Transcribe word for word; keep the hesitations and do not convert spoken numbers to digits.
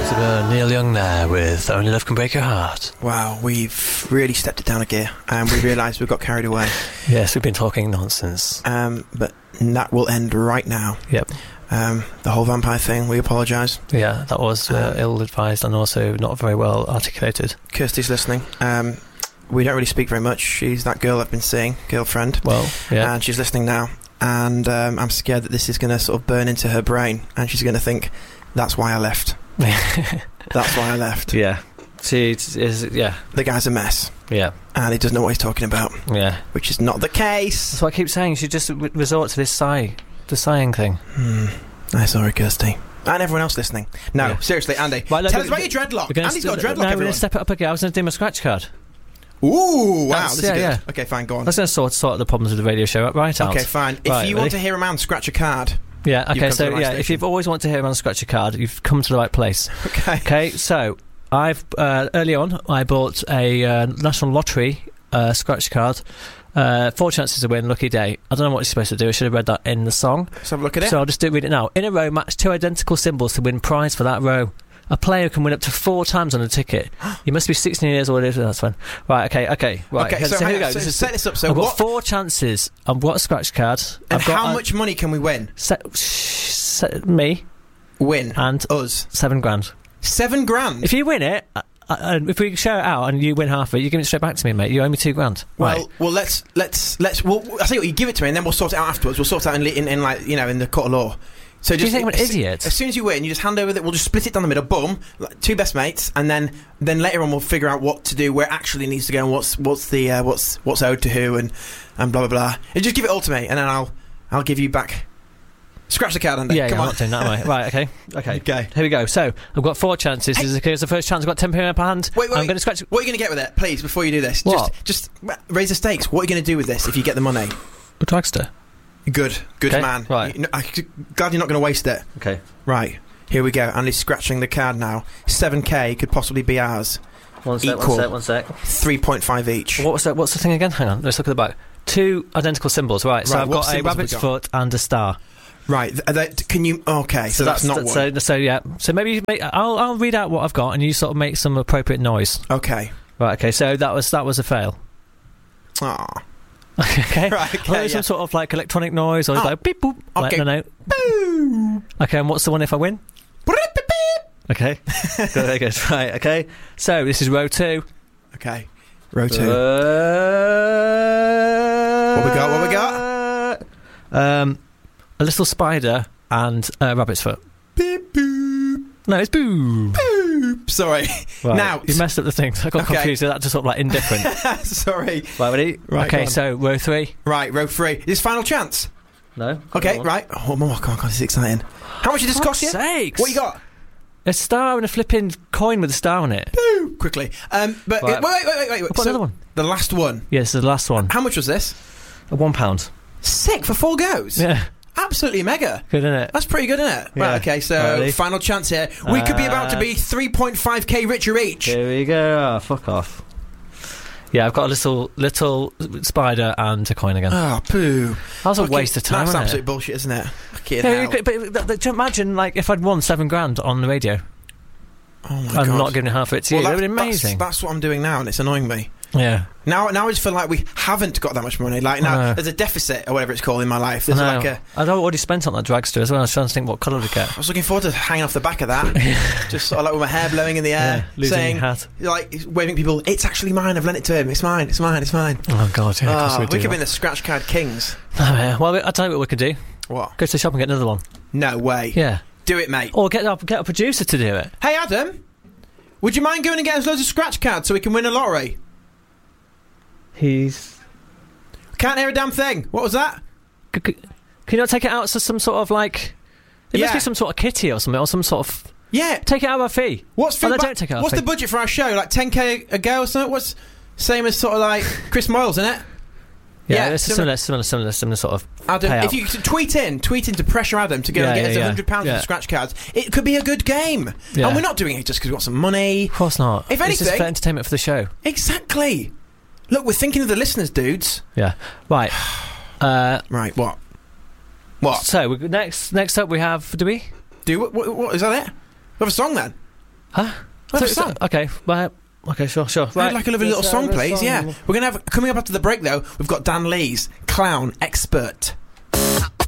Uh, Neil Young there with Only Love Can Break Your Heart. Wow, we've really stepped it down a gear and we realised we've got carried away. Yes, we've been talking nonsense. Um, but that will end right now. Yep. Um, the whole vampire thing, we apologise. Yeah, that was uh, Um, ill-advised and also not very well articulated. Kirsty's listening. Um, we don't really speak very much. She's that girl I've been seeing, girlfriend. Well, yeah. And she's listening now. And um, I'm scared that this is going to sort of burn into her brain and she's going to think, that's why I left. That's why I left. Yeah. See, it's, it's, yeah. The guy's a mess. Yeah. And he doesn't know what he's talking about. Yeah. Which is not the case. That's what I keep saying. You should just re- resort to this sigh, the sighing thing. Hmm. I'm sorry, Kirsty. And everyone else listening. No, Yeah. seriously, Andy. Right, look, tell we- us about your dreadlock. We're gonna Andy's got a st- dreadlock, No, we're everyone. going to step it up again. I was going to do my scratch card. Ooh, wow, That's- this yeah, is good. yeah. Okay, fine, go on. I was going to sort, sort the problems with the radio show right out. Okay, fine. If Right, you ready? want to hear a man scratch a card... Yeah, You've okay, come to so the right yeah, station. if you've always wanted to hear on Scratch a Card, you've come to the right place. Okay. Okay, so I've uh, early on I bought a uh, National Lottery uh, scratch card. Uh, four chances to win, lucky day. I don't know what you're supposed to do. I should have read that in the song. Let's have a look at it. So I'll just do, read it now. In a row, match two identical symbols to win prize for that row. A player can win up to four times on a ticket. You must be sixteen years old. That's fine. Right, okay, okay. Right, Okay, so here hang we go. on, so This is- set this up. So I've got what- four chances. I've got a scratch card. And I've got how a- much money can we win? Se- sh- se- me Win. and Us. seven grand. Seven grand? If you win it, uh, uh, if we share it out and you win half of it, you give it straight back to me, mate. You owe me two grand. Well, Right. well, let's let's let's. Well, I tell you what, you give it to me, and then we'll sort it out afterwards. We'll sort it out in, li- in, in like you know in the court of law. So Do you just, think I'm an as, idiot? As soon as you win, you just hand over that. We'll just split it down the middle. Boom, like, two best mates, and then then later on we'll figure out what to do, where it actually needs to go, and what's what's the uh, what's what's owed to who, and and blah blah blah. And just give it all to me, and then I'll I'll give you back. Scratch the card, Andy. Yeah, Come yeah, on. I'm not doing that, am I? Right, okay. Okay. Okay. Here we go. So, I've got four chances. This is okay, it's the first chance. I've got ten p per hand. Wait, wait, I'm going to scratch... What are you going to get with it, please? Before you do this, What? just just raise the stakes. What are you going to do with this if you get the money? A dragster. Good, good Okay, man. right. You- no, I'm glad you're not going to waste it. Okay. Right, here we go. Andy's scratching the card now. seven K could possibly be ours. One sec, Equal. one sec, one sec. three point five each. What was that? What's the thing again? Hang on, let's look at the back. Two identical symbols, right. So Right, I've what got a symbols have we rabbit's got? foot and a star. Right, th- that, can you... Okay, so, that's, not one. So, so, yeah. So maybe you make, I'll, I'll read out what I've got and you sort of make some appropriate noise. Okay. Right, okay, so that was that was a fail. Aw. Okay. Right, okay, I'll do yeah. some sort of like electronic noise or Oh, like beep boop. Like, okay. no, no. Boo! Okay, and what's the one if I win? Okay. Good, very good. Right, okay. So this is row two. Okay. Row two. Uh, What we got, what we got? Um, a little spider and a rabbit's foot. Beep, boop. No, it's boo. Boop. Sorry. Right, Now... you messed up the things. I got Okay. confused with that, just sort of like indifferent. Sorry. Right, ready? Right, go okay, on. so row three. Right, row three. This final chance. No. Okay, Go on. right. Oh, my God, this is exciting. How much did this cost you? Sakes. What you got? A star and a flipping coin with a star on it. Boo! Quickly. Um, but Right. wait, wait, wait, wait, wait. I've got So, another one. the last one. Yeah, this is the last one. How much was this? A one pound. Sick for four goes. Yeah. Absolutely mega. Good, isn't it? That's pretty good, isn't it? Yeah. Right, okay, so Right, ready? final chance here. We could be about to be three point five K richer each. Here we go. Oh, fuck off. Yeah, I've got a little little spider and a coin again. Oh, poo. That was a Fucking- waste of time, That's wasn't absolute it? bullshit, isn't it? Fucking Yeah, hell. but, but, but, but do you imagine, like, if I'd won seven grand on the radio Oh, my and God. not giving half of it to you, Well, that would be that's- amazing. That's, that's what I'm doing now, and it's annoying me. Yeah. Now, now I just feel like we haven't got that much money. Like now, I know. there's a deficit or whatever it's called in my life. I There's know. like a. I'd already spent on that dragster as well. I was trying to think what colour to get. I was looking forward to hanging off the back of that, just sort of like with my hair blowing in the air, Yeah, losing saying, your hat. like waving people. It's actually mine. I've lent it to him. It's mine. It's mine. It's mine. Oh, God, yeah. of course Oh, we we do could be that. in the scratch card kings. Oh, yeah. Well, I'll tell you what we could do. What? Go to the shop and get another one. No way. Yeah. Do it, mate. Or get, a- get a producer to do it. Hey, Adam. Would you mind going and getting us loads of scratch cards so we can win a lottery? He's... Can't hear a damn thing. What was that? C- c- Can you not take it out to some sort of, like... It Yeah. must be some sort of kitty or something, or some sort of... Yeah. Take it out of our fee. What's Oh, no, feedback- don't take it out of What's our the fee. budget for our show? Like ten K a go or something? What's same as sort of like Chris Moyles, isn't it? Yeah, Yeah, it's a similar- similar, similar, similar, similar sort of Adam, payout. if you could tweet in, tweet in to pressure Adam to go Yeah, and get yeah, us a yeah. hundred pounds Yeah. for scratch cards. It could be a good game, Yeah. and we're not doing it just because we want some money. Of course not. If It's just anything- for entertainment for the show. Exactly. Look, we're thinking of the listeners, dudes. Yeah. Right. Uh, Right. What? What? so, we, next next up we have... Do we? Do what? What, what is that? It? We have a song then. Huh? Have a So- song. Okay, right. Okay, sure, sure. I'd Right. like a lovely little Let's, uh, song, let's please. song. Yeah, we're gonna have coming up after the break though. We've got Dan Lee's Clown Expert.